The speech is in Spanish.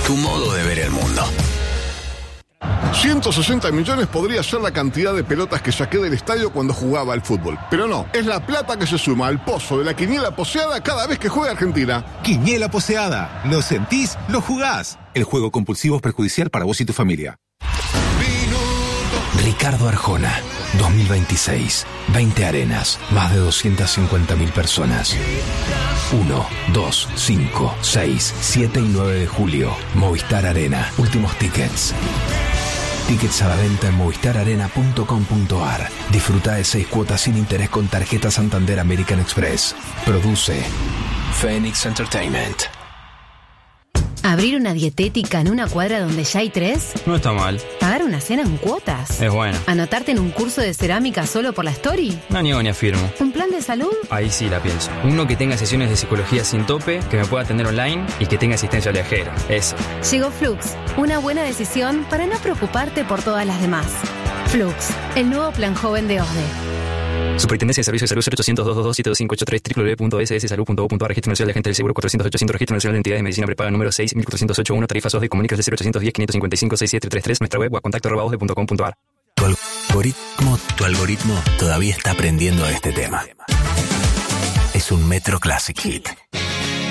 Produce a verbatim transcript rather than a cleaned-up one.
Tu modo de ver el mundo. ciento sesenta millones podría ser la cantidad de pelotas que saqué del estadio cuando jugaba al fútbol. Pero no, es la plata que se suma al pozo de la quiniela poseada cada vez que juega Argentina. Quiniela poseada. ¿Lo sentís? ¿Lo jugás? El juego compulsivo es perjudicial para vos y tu familia. Ricardo Arjona, dos mil veintiséis. veinte arenas, más de doscientas cincuenta mil personas. uno, dos, cinco, seis, siete y nueve de julio. Movistar Arena. Últimos tickets. Tickets a la venta en movistar arena punto com punto ar. Disfruta de seis cuotas sin interés con tarjeta Santander American Express. Produce Phoenix Entertainment. ¿Abrir una dietética en una cuadra donde ya hay tres? No está mal. ¿Pagar una cena en cuotas? Es bueno. ¿Anotarte en un curso de cerámica solo por la story? No niego ni afirmo. ¿Un plan de salud? Ahí sí la pienso. Uno que tenga sesiones de psicología sin tope, que me pueda atender online y que tenga asistencia viajera. Eso. Llegó Flux, una buena decisión para no preocuparte por todas las demás. Flux, el nuevo plan joven de O S D E. Superintendencia de Servicios de Salud cero ochocientos, doscientos veintidós, siete dos cinco ocho tres, doble u doble u doble u punto ese ese salud punto gov punto ar. Registro Nacional de Agentes del Seguro cuatrocientos ochocientos. Registro Nacional de Entidades de Medicina Prepaga número seis mil cuatrocientos ochenta y uno. Tarifas O S D E. Comuníquese cero ochocientos diez, quinientos cincuenta y cinco, sesenta y siete treinta y tres. Nuestra web o a contacto arroba osde punto com punto ar. Tu algoritmo, tu algoritmo todavía está aprendiendo a este tema. Es un Metro Classic Hit.